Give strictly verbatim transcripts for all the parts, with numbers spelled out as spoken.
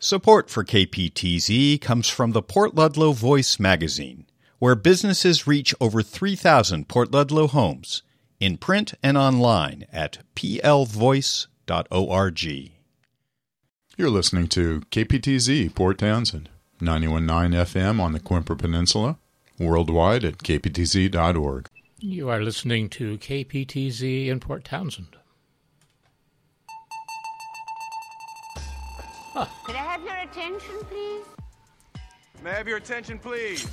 Support for K P T Z comes from the Port Ludlow Voice magazine, where businesses reach over three thousand Port Ludlow homes, in print and online at p l voice dot org. You're listening to K P T Z Port Townsend, ninety-one point nine F M on the Quimper Peninsula, worldwide at k p t z dot org. You are listening to K P T Z in Port Townsend. Huh. Could I have your attention, please? May I have your attention, please?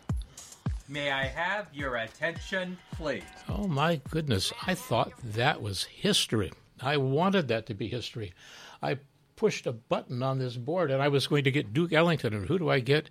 May I have your attention, please? Oh, my goodness. I thought that was history. I wanted that to be history. I pushed a button on this board, and I was going to get Duke Ellington. And who do I get?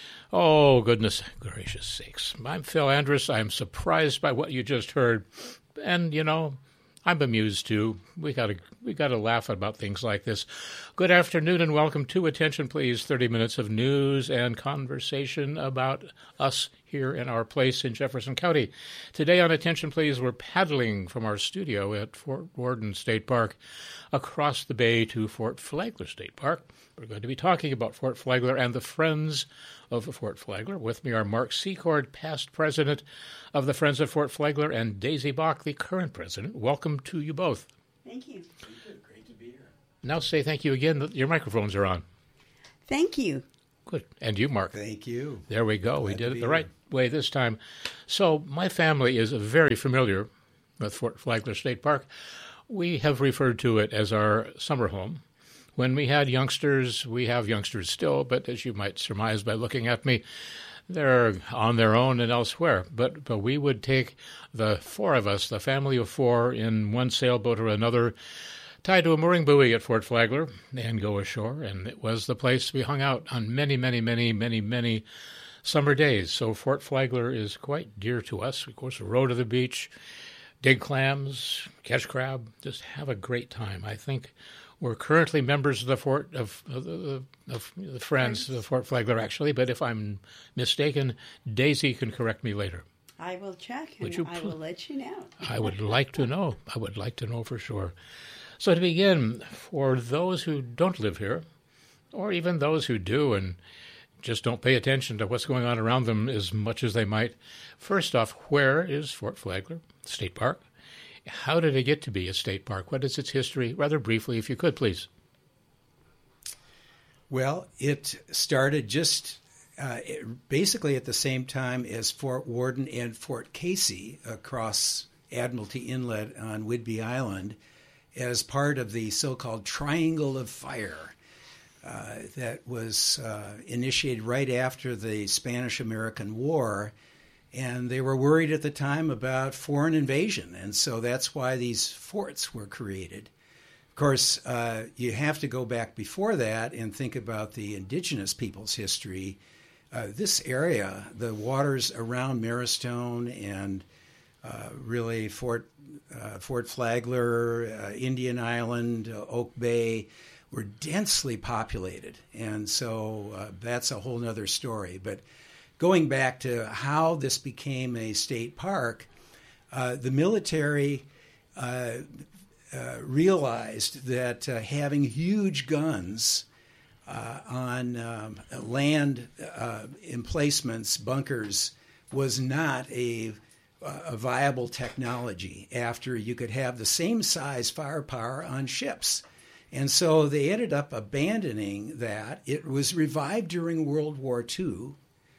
Oh, goodness gracious sakes. I'm Phil Andrus. I'm surprised by what you just heard. And, you know, I'm amused, too. We gotta, we gotta laugh about things like this. Good afternoon and welcome to Attention, Please. thirty minutes of news and conversation about us here in our place in Jefferson County. Today on Attention, Please, we're paddling from our studio at Fort Worden State Park across the bay to Fort Flagler State Park. We're going to be talking about Fort Flagler and the Friends of Fort Flagler. With me are Mark Secord, past president of the Friends of Fort Flagler, and Daisy Bach, the current president. Welcome to you both. Thank you. Great to be here. Now say thank you again. Your microphones are on. Thank you. Good. And you, Mark. Thank you. There we go. Glad we did it be the right here. way this time. So my family is very familiar with Fort Flagler State Park. We have referred to it as our summer home. When we had youngsters, we have youngsters still, but as you might surmise by looking at me, they're on their own and elsewhere. But but we would take the four of us, the family of four, in one sailboat or another, tied to a mooring buoy at Fort Flagler, and go ashore. And it was the place we hung out on many, many, many, many, many summer days. So Fort Flagler is quite dear to us. Of course, row to the beach, dig clams, catch crab, just have a great time. I think we're currently members of the Fort of, of, of, of the Friends of Fort Flagler, actually. But if I'm mistaken, Daisy can correct me later. I will check, and Would you I pl- will let you know. I would like to know. I would like to know for sure. So to begin, for those who don't live here, or even those who do and just don't pay attention to what's going on around them as much as they might, first off, where is Fort Flagler State Park? How did it get to be a state park? What is its history? Rather briefly, if you could, please. Well, it started just uh, it, basically at the same time as Fort Worden and Fort Casey across Admiralty Inlet on Whidbey Island as part of the so-called Triangle of Fire uh, that was uh, initiated right after the Spanish-American War. And they were worried at the time about foreign invasion, and so that's why these forts were created. Of course, uh, you have to go back before that and think about the indigenous people's history. Uh, this area, the waters around Marrowstone and uh, really Fort uh, Fort Flagler, uh, Indian Island, uh, Oak Bay, were densely populated, and so uh, that's a whole other story. But going back to how this became a state park, uh, the military uh, uh, realized that uh, having huge guns uh, on um, land uh, emplacements, bunkers, was not a, a viable technology after you could have the same size firepower on ships. And so they ended up abandoning that. It was revived during World War Two.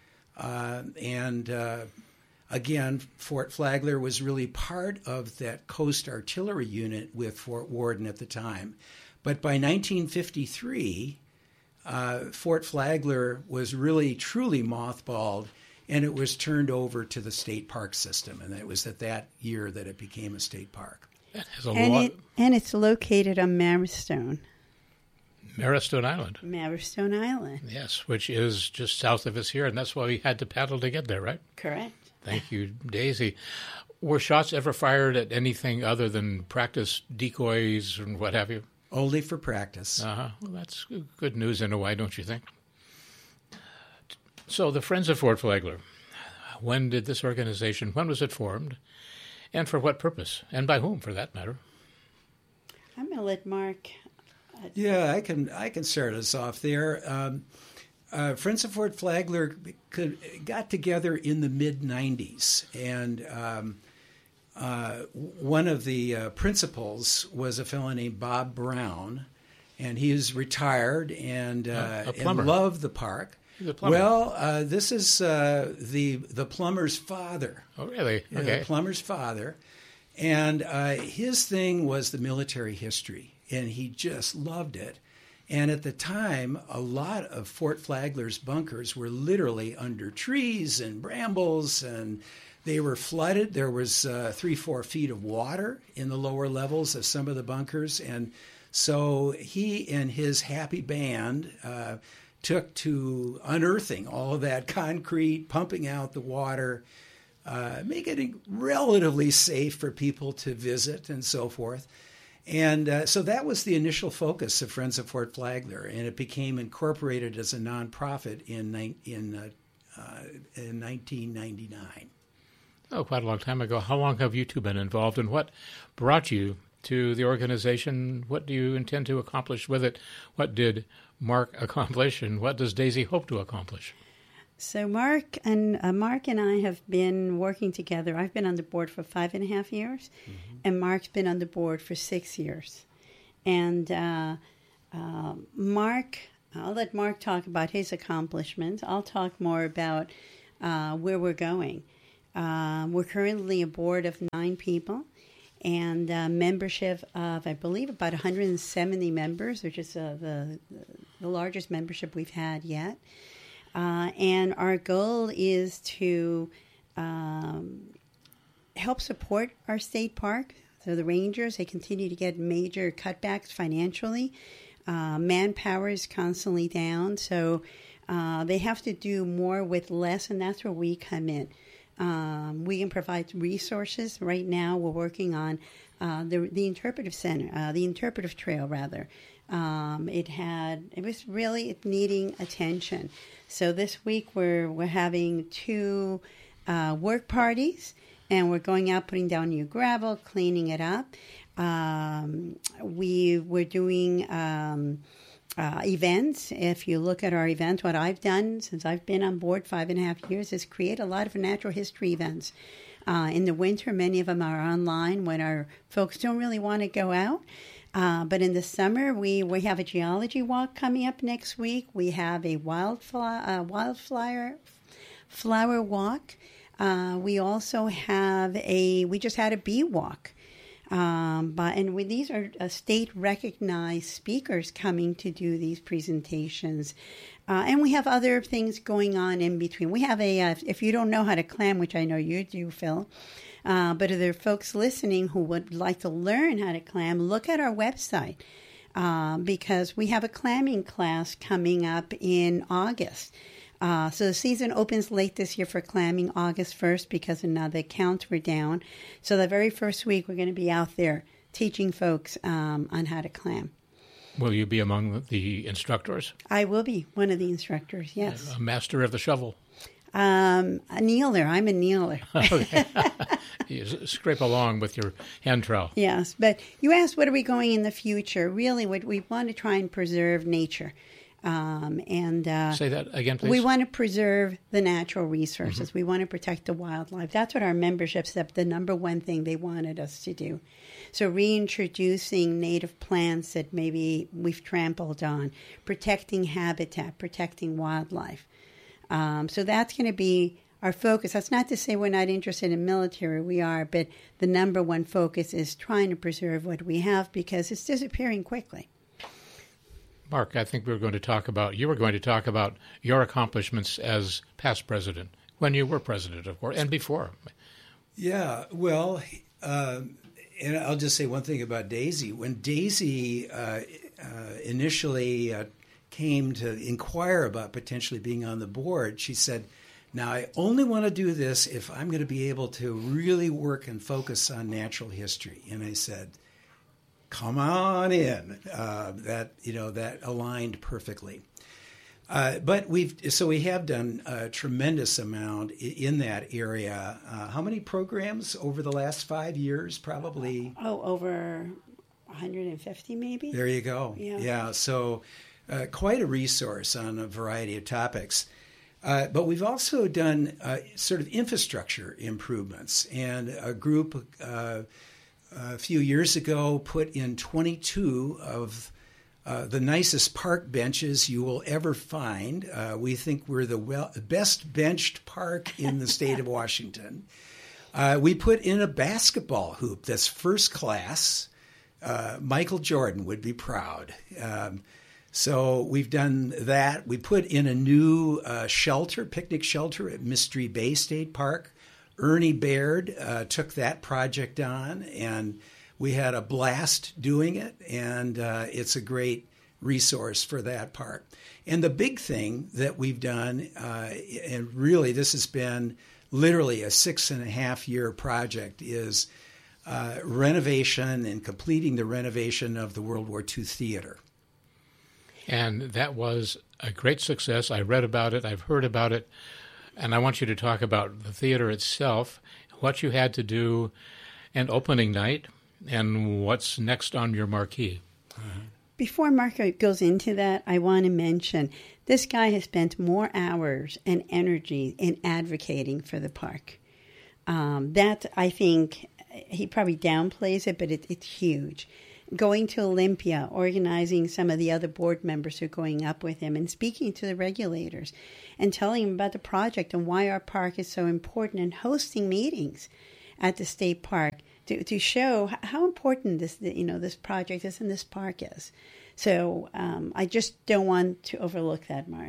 Uh, and uh, again, Fort Flagler was really part of that Coast Artillery Unit with Fort Worden at the time. But by nineteen fifty-three, uh, Fort Flagler was really truly mothballed, and it was turned over to the state park system. And it was at that year that it became a state park. That has a And, lot. it, and it's located on Marrowstone. Marrowstone Island. Marrowstone Island. Yes, which is just south of us here, and that's why we had to paddle to get there, right? Correct. Thank you, Daisy. Were shots ever fired at anything other than practice decoys and what have you? Only for practice. Uh-huh. Well, that's good news in a way, don't you think? So the Friends of Fort Flagler, when did this organization, when was it formed, and for what purpose, and by whom, for that matter? I'm going to let Mark Yeah, I can I can start us off there. Um, uh, Friends of Fort Flagler could, got together in the mid nineties, and um, uh, one of the uh, principals was a fellow named Bob Brown, and he is retired and, uh, a plumber. and loved the park. He's a plumber. Well, uh, this is uh, the the plumber's father. Oh, really? Yeah, Okay. the plumber's father. And uh, his thing was the military history, and he just loved it. And at the time, a lot of Fort Flagler's bunkers were literally under trees and brambles, and they were flooded. There was uh, three, four feet of water in the lower levels of some of the bunkers. And so he and his happy band uh, took to unearthing all of that concrete, pumping out the water, Uh, make it relatively safe for people to visit and so forth. And uh, so that was the initial focus of Friends of Fort Flagler, and it became incorporated as a nonprofit in ni- in, uh, uh, in nineteen ninety-nine. Oh, quite a long time ago. How long have you two been involved, and what brought you to the organization? What do you intend to accomplish with it? What did Mark accomplish, and what does Daisy hope to accomplish? So Mark and uh, Mark and I have been working together. I've been on the board for five and a half years, mm-hmm. and Mark's been on the board for six years. And uh, uh, Mark, I'll let Mark talk about his accomplishments. I'll talk more about uh, where we're going. Uh, we're currently a board of nine people, and uh, membership of, I believe, about one hundred seventy members, which is uh, the the largest membership we've had yet. Uh, and our goal is to um, help support our state park. So the rangers, they continue to get major cutbacks financially. Uh, manpower is constantly down, so uh, they have to do more with less, and that's where we come in. Um, we can provide resources. Right now, we're working on uh, the the interpretive center, uh, the interpretive trail, rather. Um, it had it was really needing attention. So this week we're we're having two uh, work parties, and we're going out, putting down new gravel, cleaning it up. Um, we we're doing um, uh, events. If you look at our events, what I've done since I've been on board five and a half years is create a lot of natural history events. Uh, in the winter, many of them are online when our folks don't really want to go out. Uh, but in the summer, we, we have a geology walk coming up next week. We have a wildflower, uh, wildflower flower walk. Uh, we also have a, we just had a bee walk. Um, but and with, these are uh, state-recognized speakers coming to do these presentations. Uh, and we have other things going on in between. We have a, uh, if you don't know how to clam, which I know you do, Phil, Uh, but if there are folks listening who would like to learn how to clam, look at our website uh, because we have a clamming class coming up in August. Uh, so the season opens late this year for clamming, August first, because now the counts were down. So the very first week, we're going to be out there teaching folks um, on how to clam. Will you be among the instructors? I will be one of the instructors, yes. A master of the shovel. Um, a kneeler. I'm a kneeler. Okay. You scrape along with your hand trowel. Yes, but you asked, what are we going in the future? Really, what we want to try and preserve nature. Um, and uh, Say that again, please. We want to preserve the natural resources. Mm-hmm. We want to protect the wildlife. That's what our membership said, the number one thing they wanted us to do. So reintroducing native plants that maybe we've trampled on, protecting habitat, protecting wildlife. Um, so that's going to be our focus. That's not to say we're not interested in military. We are, but the number one focus is trying to preserve what we have because it's disappearing quickly. Mark, I think we were going to talk about, you were going to talk about your accomplishments as past president, when you were president, of course, and before. Yeah, well, uh, and I'll just say one thing about Daisy. When Daisy uh, uh, initially uh, came to inquire about potentially being on the board, she said, now I only want to do this if I'm going to be able to really work and focus on natural history. And I said, come on in. Uh, that, you know, that aligned perfectly. Uh, but we've, so we have done a tremendous amount in that area. Uh, how many programs over the last five years? Probably. Oh, over one hundred fifty maybe. There you go. Yeah. Yeah. So uh, quite a resource on a variety of topics. Uh, but we've also done uh, sort of infrastructure improvements. And a group uh, a few years ago put in twenty-two of uh, the nicest park benches you will ever find. Uh, we think we're the well, best benched park in the state of Washington. Uh, we put in a basketball hoop that's first class. Uh, Michael Jordan would be proud. Um, so we've done that. We put in a new uh, shelter, picnic shelter at Mystery Bay State Park. Ernie Baird uh, took that project on, and we had a blast doing it, and uh, it's a great resource for that park. And the big thing that we've done, uh, and really this has been literally a six and a half year project, is uh, renovation and completing the renovation of the World War Two theater. And that was a great success. I read about it. I've heard about it. And I want you to talk about the theater itself, what you had to do, and opening night, and what's next on your marquee. Uh-huh. Before Marco goes into that, I want to mention this guy has spent more hours and energy in advocating for the park. Um, that, I think, he probably downplays it, but it, it's huge. Going to Olympia, organizing some of the other board members who are going up with him, and speaking to the regulators and telling them about the project and why our park is so important, and hosting meetings at the state park to, to show how important this you know this project is and this park is. So um, I just don't want to overlook that, Mark.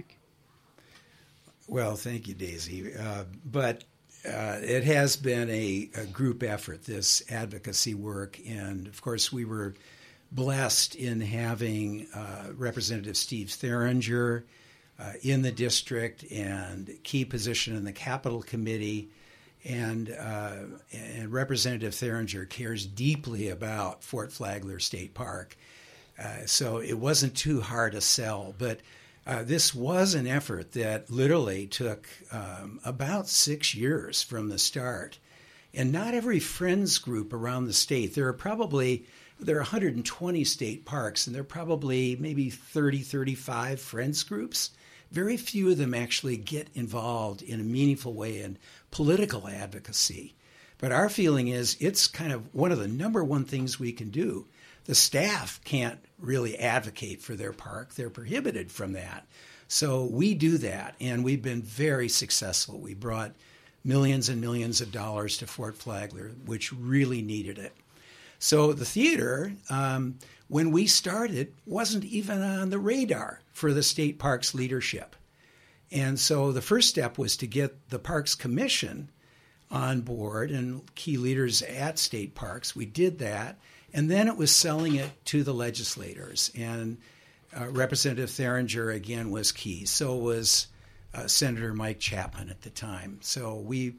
Well, thank you, Daisy. Uh, but uh, it has been a, a group effort, this advocacy work. And, of course, we were blessed in having uh, Representative Steve Theringer uh, in the district and key position in the Capital Committee. And, uh, and Representative Theringer cares deeply about Fort Flagler State Park. Uh, so it wasn't too hard to sell. But uh, this was an effort that literally took um, about six years from the start. And not every friends group around the state, there are probably, there are one hundred twenty state parks, and there are probably maybe thirty, thirty-five friends groups. Very few of them actually get involved in a meaningful way in political advocacy. But our feeling is it's kind of one of the number one things we can do. The staff can't really advocate for their park. They're prohibited from that. So we do that, and we've been very successful. We brought millions and millions of dollars to Fort Flagler, which really needed it. So the theater, um, when we started, wasn't even on the radar for the state parks leadership. And so the first step was to get the Parks Commission on board and key leaders at state parks. We did that. And then it was selling it to the legislators. And uh, Representative Theringer, again, was key. So was uh, Senator Mike Chapman at the time. So we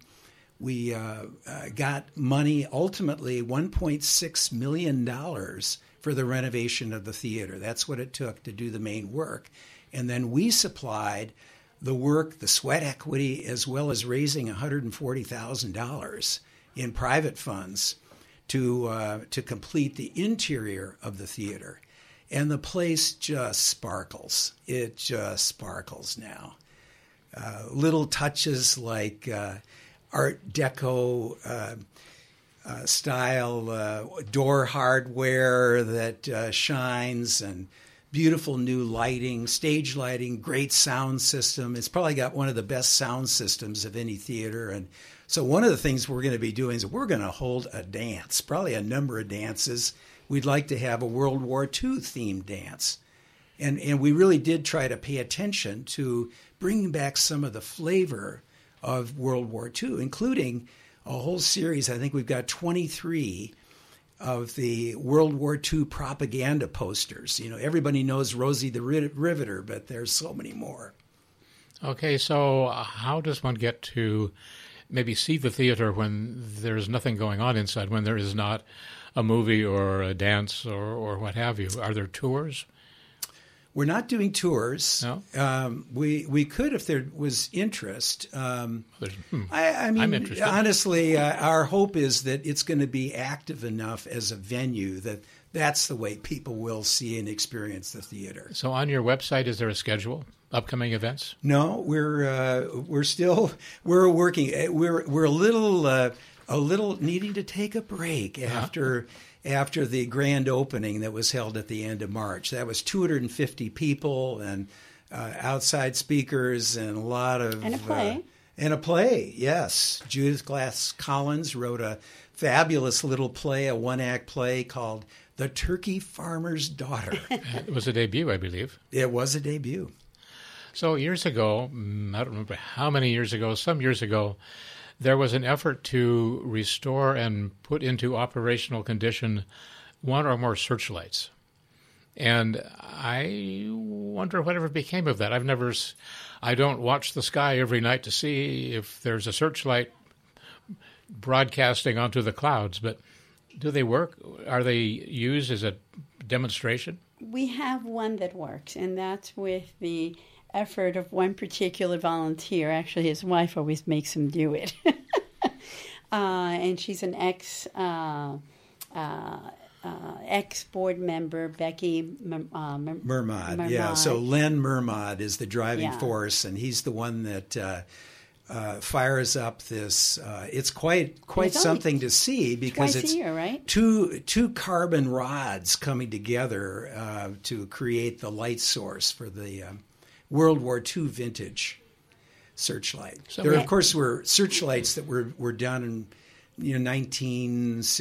we uh, uh, got money, ultimately one point six million dollars for the renovation of the theater. That's what it took to do the main work. And then we supplied the work, the sweat equity, as well as raising one hundred forty thousand dollars in private funds to uh, to complete the interior of the theater. And the place just sparkles. It just sparkles now. Uh, little touches like uh, Art Deco uh, uh, style uh, door hardware that uh, shines, and beautiful new lighting, stage lighting, great sound system. It's probably got one of the best sound systems of any theater. And so one of the things we're going to be doing is we're going to hold a dance, probably a number of dances. We'd like to have a World War Two themed dance. And and we really did try to pay attention to bringing back some of the flavor of World War Two, including a whole series. I think we've got twenty-three of the World War Two propaganda posters. You know, everybody knows Rosie the Riveter, but there's so many more. Okay, so how does one get to maybe see the theater when there's nothing going on inside, when there is not a movie or a dance or, or what have you? Are there tours? We're not doing tours. No? Um, we we could if there was interest. Um, hmm. I, I mean, I'm interested. honestly, uh, our hope is that it's going to be active enough as a venue that that's the way people will see and experience the theater. So on your website, is there a schedule? Upcoming events? No, we're uh, we're still we're working. We're we're a little uh, a little needing to take a break after uh-huh. after the grand opening that was held at the end of March. That was two hundred fifty people and uh, outside speakers and a lot of and a play. Uh, and a play, yes. Judith Glass Collins wrote a fabulous little play, a one-act play called The Turkey Farmer's Daughter. It was a debut, I believe. It was a debut. So years ago, I don't remember how many years ago, some years ago, there was an effort to restore and put into operational condition one or more searchlights. And I wonder whatever became of that. I've never, I don't watch the sky every night to see if there's a searchlight broadcasting onto the clouds, but do they work? Are they used as a demonstration? We have one that works, and that's with the effort of one particular volunteer. Actually, his wife always makes him do it. uh, and she's an ex uh, uh, uh, ex board member, Becky M- uh, M- Mermod. Yeah, so Len Mermod is the driving yeah. force, and he's the one that uh, uh, fires up this. Uh, it's quite quite it's something to see because twice it's a year, right? two two carbon rods coming together uh, to create the light source for the um, World War Two vintage searchlight. So there, of course, were searchlights that were, were done in you know nineteen